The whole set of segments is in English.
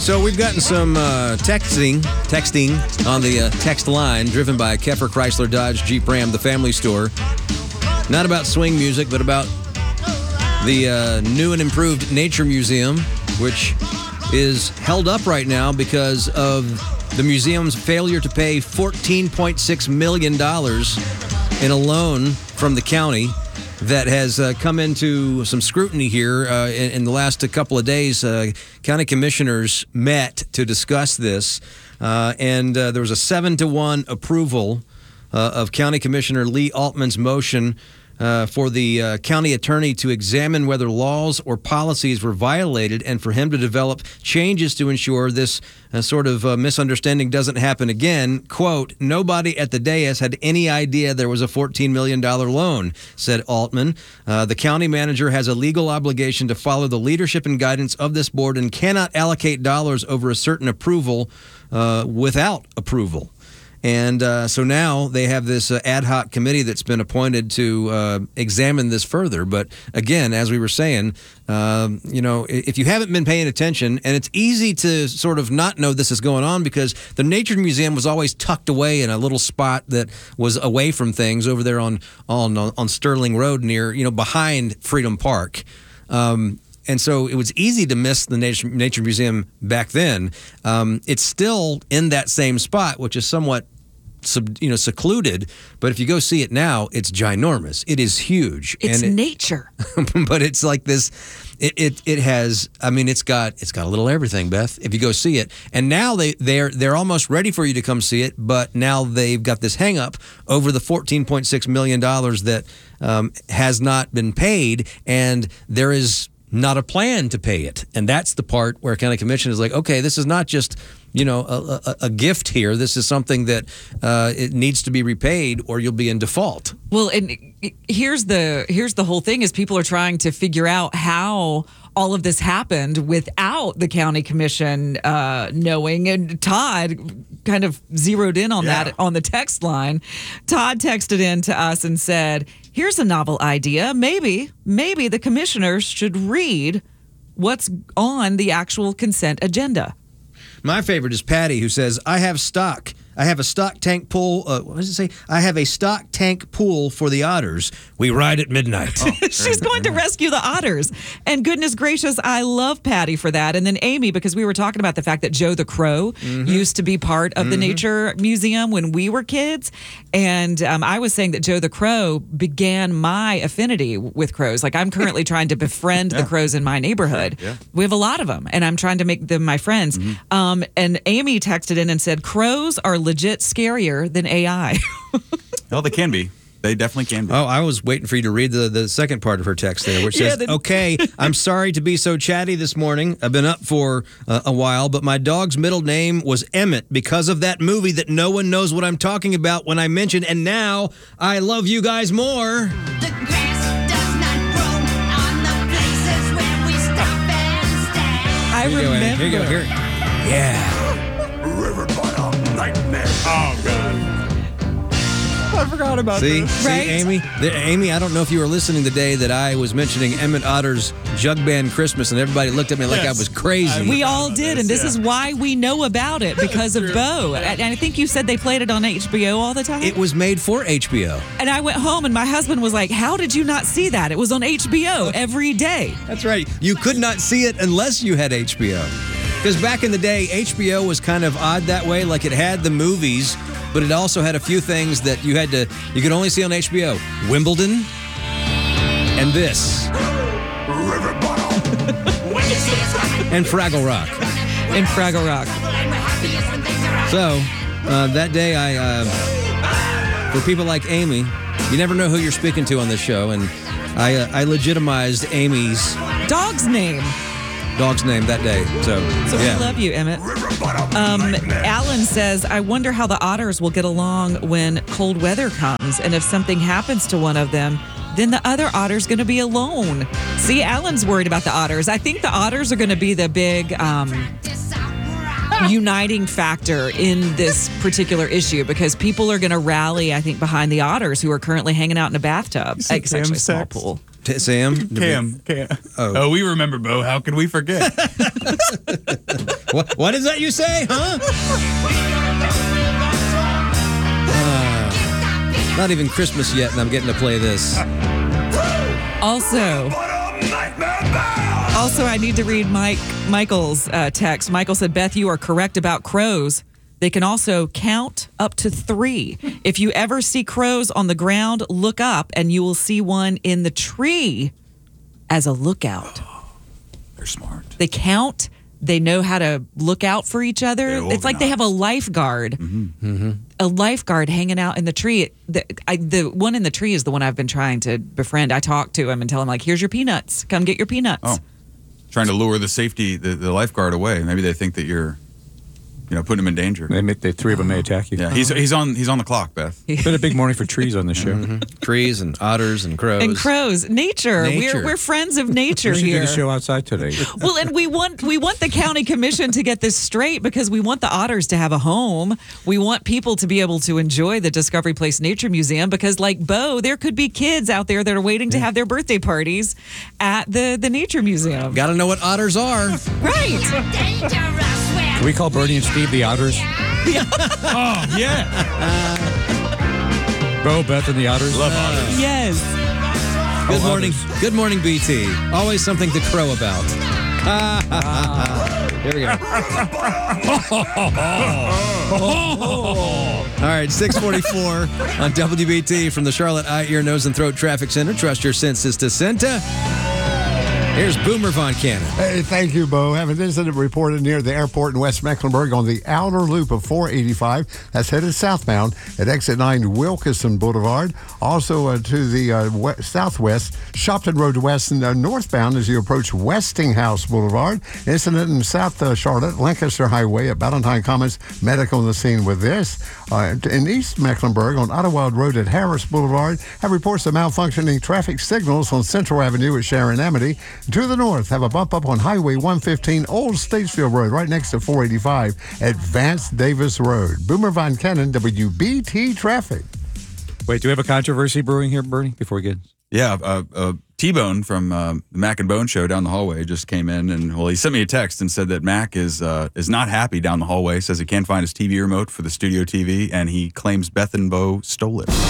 So we've gotten some texting on the text line, driven by Keffer Chrysler Dodge Jeep Ram, the family store. Not about swing music, but about the new and improved Nature Museum, which is held up right now because of the museum's failure to pay $14.6 million in a loan from the county that has come into some scrutiny here in the last couple of days. County commissioners met to discuss this, and there was a 7-1 approval of County Commissioner Lee Altman's motion for the county attorney to examine whether laws or policies were violated and for him to develop changes to ensure this sort of misunderstanding doesn't happen again. Quote, "Nobody at the dais had any idea there was a $14 million loan," said Altman. "The county manager has a legal obligation to follow the leadership and guidance of this board and cannot allocate dollars over a certain approval without approval." And so now they have this ad hoc committee that's been appointed to examine this further. But again, as we were saying, if you haven't been paying attention, and it's easy to sort of not know this is going on because the Nature Museum was always tucked away in a little spot that was away from things over there on Sterling Road near, behind Freedom Park. And so it was easy to miss the Nature Museum back then. It's still in that same spot, which is somewhat secluded. But if you go see it now, it's ginormous. It is huge. It's nature. But it's like this. It has. I mean, it's got a little everything, Beth. If you go see it, and now they're almost ready for you to come see it. But now they've got this hang up over the $14.6 million that has not been paid, and there is not a plan to pay it. And that's the part where County Commission is like, okay, this is not just, a gift here. This is something that it needs to be repaid or you'll be in default. Well, and here's the whole thing is people are trying to figure out how all of this happened without the county commission knowing. And Todd kind of zeroed in on that on the text line. Todd texted in to us and said, "Here's a novel idea. Maybe the commissioners should read what's on the actual consent agenda." My favorite is Patty, who says, I have a stock tank pool. What does it say? I have a stock tank pool for the otters. We ride at midnight. She's going to rescue the otters. And goodness gracious, I love Patty for that. And then Amy, because we were talking about the fact that Joe the Crow used to be part of the Nature Museum when we were kids. And I was saying that Joe the Crow began my affinity with crows. Like, I'm currently trying to befriend the crows in my neighborhood. Yeah. We have a lot of them, and I'm trying to make them my friends. And Amy texted in and said, crows are legit scarier than AI. Well, they can be. They definitely can be. Oh, I was waiting for you to read the second part of her text there, which says, okay, I'm sorry to be so chatty this morning. I've been up for a while, but my dog's middle name was Emmett because of that movie that no one knows what I'm talking about when I mentioned, and now I love you guys more. The grass does not grow on the places where we stop and stand. I remember. Here you go. Here. Yeah. Oh, God. I forgot about See, this. Right? Amy, I don't know if you were listening the day that I was mentioning Emmett Otter's Jug Band Christmas, and everybody looked at me like I was crazy. We all did, and this is why we know about it, because of Bo. And I think you said they played it on HBO all the time. It was made for HBO. And I went home, and my husband was like, how did you not see that? It was on HBO every day. That's right. You could not see it unless you had HBO. Because back in the day, HBO was kind of odd that way. Like, it had the movies, but it also had a few things that you could only see on HBO. Wimbledon and this. And Fraggle Rock. In Fraggle Rock. So, that day for people like Amy, you never know who you're speaking to on this show, and I legitimized Amy's Dog's name that day. So yeah. We love you, Emmett. Alan says, I wonder how the otters will get along when cold weather comes, and if something happens to one of them, then the other otter's going to be alone. See, Alan's worried about the otters. I think the otters are going to be the big uniting factor in this particular issue, because people are going to rally, I think, behind the otters who are currently hanging out in a bathtub. It's actually a small pool. Sam? Cam. Oh, we remember, Bo. How could we forget? What is that you say, huh? Not even Christmas yet, and I'm getting to play this. Also, I need to read Michael's text. Michael said, Beth, you are correct about crows. They can also count up to 3. If you ever see crows on the ground, look up and you will see one in the tree as a lookout. They're smart. They count. They know how to look out for each other. It's like they have a lifeguard. A lifeguard hanging out in the tree. The one in the tree is the one I've been trying to befriend. I talk to him and tell him, like, here's your peanuts. Come get your peanuts. Oh, trying to lure the lifeguard away. Maybe they think that you're, putting them in danger. The 3 of them may attack you. Yeah, he's on the clock, Beth. It's been a big morning for trees on this show. Trees and otters and crows. And crows, nature. Nature. We're friends of nature We should here. do the show outside today. Well, and we want the county commission to get this straight because we want the otters to have a home. We want people to be able to enjoy the Discovery Place Nature Museum because, like Bo, there could be kids out there that are waiting to have their birthday parties at the Nature Museum. Got to know what otters are. Right. Can we call Bernie and Steve the Otters? Oh, yeah. Bo, Beth, and the Otters? Love otters. Yes. Good morning. Good morning, BT. Always something to crow about. Here we go. All right, 644 on WBT from the Charlotte Eye, Ear, Nose, and Throat Traffic Center. Trust your senses to Senta. Here's Boomer Von Cannon. Hey, thank you, Bo. Have an incident reported near the airport in West Mecklenburg on the outer loop of 485. That's headed southbound at exit 9 Wilkeson Boulevard. Also to the southwest, Shopton Road West and northbound as you approach Westinghouse Boulevard. Incident in South Charlotte, Lancaster Highway at Ballantyne Commons. Medical on the scene with this. In East Mecklenburg on Ottawa Road at Harris Boulevard, have reports of malfunctioning traffic signals on Central Avenue at Sharon Amity. To the north, have a bump up on Highway 115, Old Statesfield Road, right next to 485 at Vance Davis Road. Boomer Von Cannon, WBT Traffic. Wait, do we have a controversy brewing here, Bernie, before we get... Yeah, T-Bone from the Mac and Bone show down the hallway just came in, and he sent me a text and said that Mac is not happy down the hallway. Says he can't find his TV remote for the studio TV, and he claims Beth and Bo stole it. Is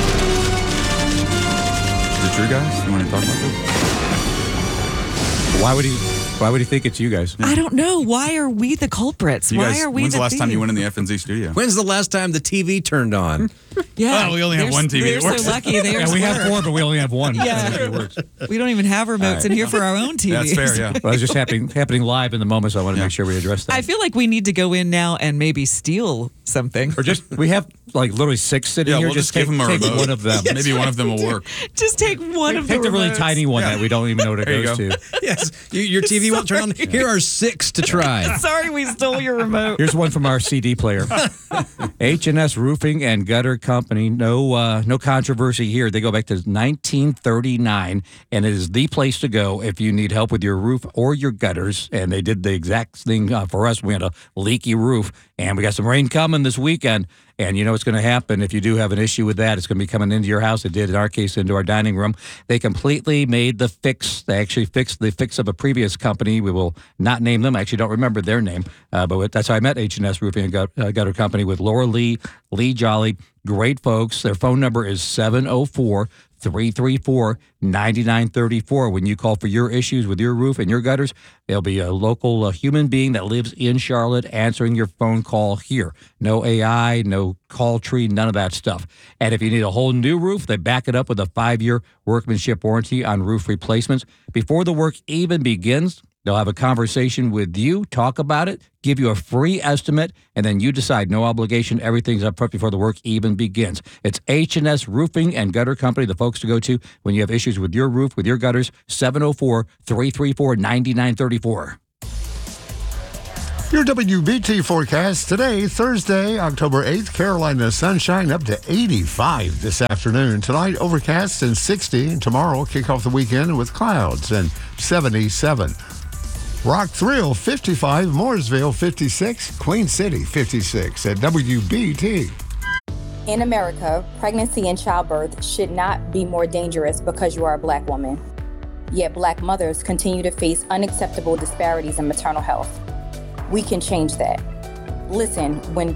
it true, guys? You want to talk about this? Why would he think it's you guys? I don't know. Why are we the culprits? Why are we when's the the last time you thieves? went in the FNZ studio? When's the last time the TV turned on? Yeah. Well, we only have They're- one TV They're that works. so lucky. They're Yeah, we have 4, but we only have 1. Yeah. We don't even have remotes in here for our own TVs. That's fair, yeah. Well, it's just happening live in the moment, so I want to make sure we address that. I feel like we need to go in now and maybe steal something. Or we have like literally 6 sitting Yeah, here. we'll just give take, them a take remote. one of them. Maybe one of them will work. Just take one of Take the the really remotes. tiny one that we don't even know what it There you goes go. to. Yes, your TV won't turn on. Here are 6 to try. Sorry, we stole your remote. Here's one from our CD player. H&S Roofing and Gutter Company. No controversy here. They go back to 1939, and it is the place to go if you need help with your roof or your gutters. And they did the exact thing for us. We had a leaky roof, and we got some rain coming this weekend. And you know what's going to happen if you do have an issue with that. It's going to be coming into your house. It did, in our case, into our dining room. They completely made the fix. They actually fixed the fix of a previous company. We will not name them. I actually don't remember their name. But that's how I met H&S Roofing and Gutter Company with Laura Lee Jolly. Great folks. Their phone number is 704-334-9934. When you call for your issues with your roof and your gutters, there'll be a local human being that lives in Charlotte answering your phone call here. No AI, no call tree, none of that stuff. And if you need a whole new roof, they back it up with a 5-year workmanship warranty on roof replacements. Before the work even begins, they'll have a conversation with you, talk about it, give you a free estimate, and then you decide. No obligation. Everything's up front before the work even begins. It's H&S Roofing and Gutter Company, the folks to go to when you have issues with your roof, with your gutters, 704-334-9934. Your WBT forecast today, Thursday, October 8th, Carolina sunshine up to 85 this afternoon. Tonight, overcast and 60. Tomorrow, kick off the weekend with clouds and 77. Rock Thrill, 55. Mooresville, 56. Queen City, 56 at WBT. In America, pregnancy and childbirth should not be more dangerous because you are a Black woman. Yet Black mothers continue to face unacceptable disparities in maternal health. we can change that. Listen, when